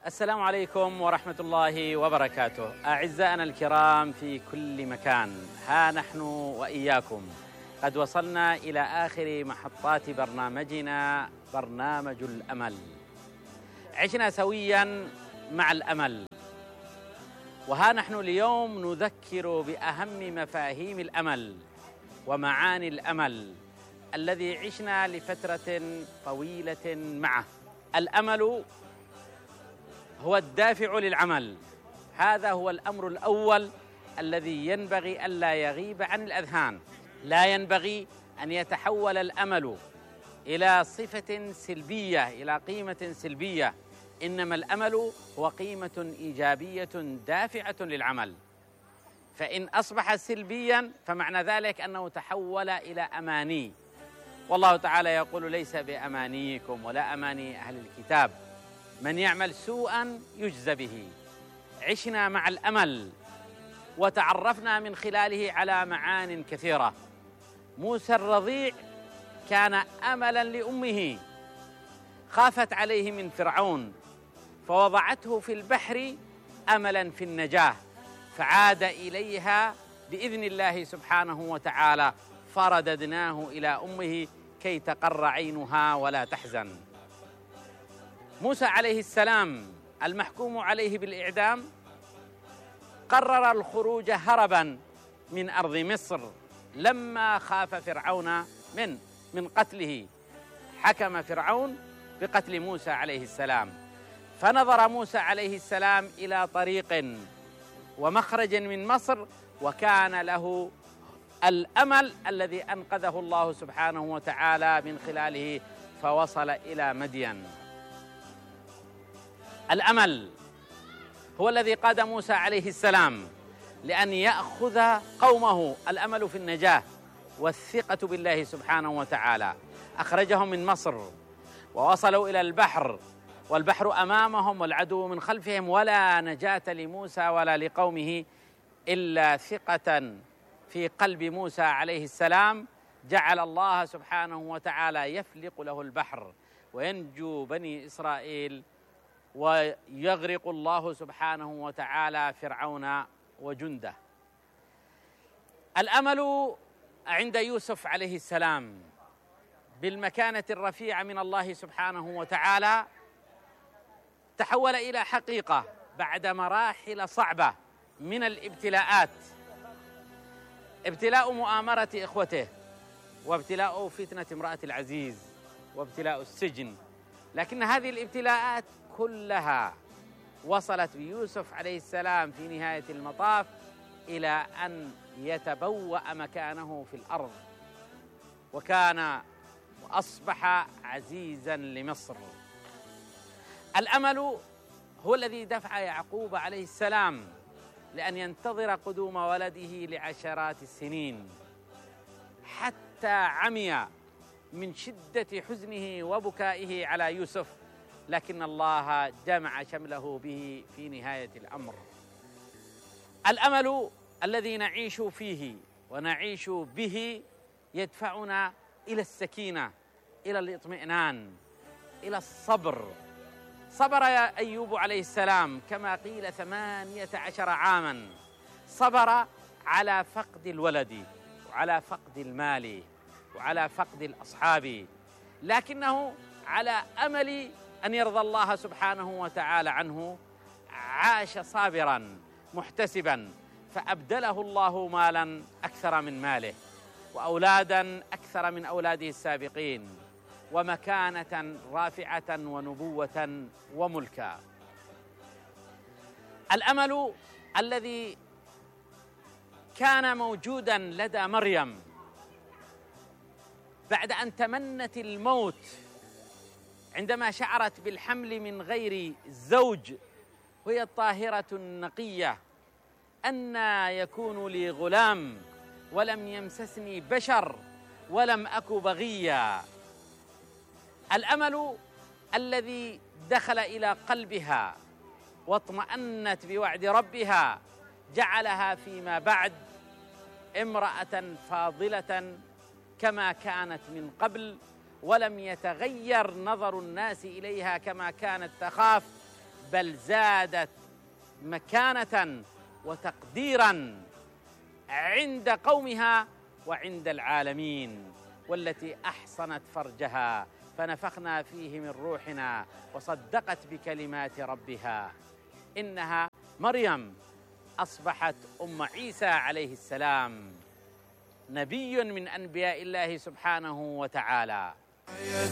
السلام عليكم ورحمة الله وبركاته. أعزائنا الكرام في كل مكان، ها نحن وإياكم قد وصلنا إلى آخر محطات برنامجنا، برنامج الأمل. عشنا سويا مع الأمل، وها نحن اليوم نذكر بأهم مفاهيم الأمل ومعاني الأمل الذي عشنا لفترة طويلة معه. الأمل هو الدافع للعمل، هذا هو الأمر الأول الذي ينبغي ألا يغيب عن الأذهان. لا ينبغي أن يتحول الأمل إلى صفة سلبية، إلى قيمة سلبية، إنما الأمل هو قيمة إيجابية دافعة للعمل. فإن أصبح سلبيا فمعنى ذلك أنه تحول إلى أماني، والله تعالى يقول: ليس بأمانيكم ولا أماني أهل الكتاب، من يعمل سوءا يجزى به. عشنا مع الأمل وتعرفنا من خلاله على معان كثيرة. موسى الرضيع كان أملا لأمه، خافت عليه من فرعون فوضعته في البحر أملا في النجاة، فعاد إليها بإذن الله سبحانه وتعالى، فرددناه إلى أمه كي تقر عينها ولا تحزن. موسى عليه السلام المحكوم عليه بالإعدام قرر الخروج هربا من أرض مصر لما خاف فرعون من قتله. حكم فرعون بقتل موسى عليه السلام، فنظر موسى عليه السلام إلى طريق ومخرج من مصر، وكان له الأمل الذي أنقذه الله سبحانه وتعالى من خلاله، فوصل إلى مدين. الأمل هو الذي قاد موسى عليه السلام لأن يأخذ قومه، الأمل في النجاة والثقة بالله سبحانه وتعالى. أخرجهم من مصر ووصلوا إلى البحر، والبحر أمامهم والعدو من خلفهم، ولا نجاة لموسى ولا لقومه إلا ثقة في قلب موسى عليه السلام. جعل الله سبحانه وتعالى يفلق له البحر وينجو بني إسرائيل، ويغرق الله سبحانه وتعالى فرعون وجنده. الأمل عند يوسف عليه السلام بالمكانة الرفيعة من الله سبحانه وتعالى تحول إلى حقيقة بعد مراحل صعبة من الابتلاءات، ابتلاء مؤامرة إخوته، وابتلاء فتنة امرأة العزيز، وابتلاء السجن. لكن هذه الابتلاءات كلها وصلت بيوسف عليه السلام في نهاية المطاف إلى أن يتبوأ مكانه في الأرض، وكان وأصبح عزيزا لمصر. الأمل هو الذي دفع يعقوب عليه السلام لأن ينتظر قدوم ولده لعشرات السنين، حتى عمي من شدة حزنه وبكائه على يوسف، لكن الله جمع شمله به في نهاية الأمر. الأمل الذي نعيش فيه ونعيش به يدفعنا إلى السكينة، إلى الاطمئنان، إلى الصبر. صبر يا أيوب عليه السلام كما قيل 18 عاما، صبر على فقد الولد وعلى فقد المال وعلى فقد الأصحاب، لكنه على أمل أن يرضى الله سبحانه وتعالى عنه عاش صابرا محتسبا، فأبدله الله مالا أكثر من ماله، وأولادا أكثر من أولاده السابقين، ومكانة رافعة ونبوة وملكا. الأمل الذي كان موجودا لدى مريم بعد أن تمنت الموت عندما شعرت بالحمل من غير زوج، وهي الطاهرة النقية: أنى يكون لي غلام ولم يمسسني بشر ولم أك بغيا. الأمل الذي دخل إلى قلبها واطمأنت بوعد ربها جعلها فيما بعد امرأة فاضلة كما كانت من قبل، ولم يتغير نظر الناس إليها كما كانت تخاف، بل زادت مكانة وتقديرا عند قومها وعند العالمين، والتي أحصنت فرجها فنفخنا فيه من روحنا وصدقت بكلمات ربها. إنها مريم أصبحت أم عيسى عليه السلام، نبي من أنبياء الله سبحانه وتعالى.